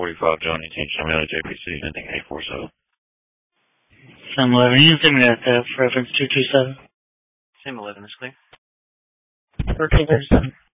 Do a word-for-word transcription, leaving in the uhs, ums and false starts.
forty-five Johnny Team, Samuel J P C, ending eight four seven. Sim eleven, you can send me that uh, for reference two two seven. Sim eleven is clear. For two thirty-seven.